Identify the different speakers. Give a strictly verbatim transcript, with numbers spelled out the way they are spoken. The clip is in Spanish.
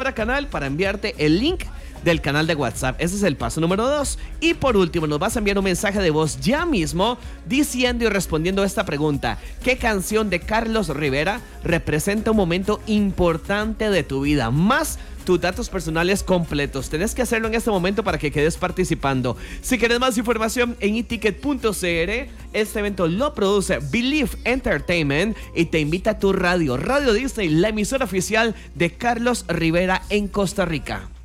Speaker 1: Vibra Canal para enviarte el link del canal de WhatsApp. Ese es el paso número dos. Y por último, nos vas a enviar un mensaje de voz ya mismo diciendo y respondiendo a esta pregunta: ¿qué canción de Carlos Rivera representa un momento importante de tu vida? Más tus datos personales completos. Tenés que hacerlo en este momento para que quedes participando. Si quieres más información, en eticket punto c r. Este evento lo produce Believe Entertainment y te invita a tu radio, Radio Disney, la emisora oficial de Carlos Rivera en Costa Rica.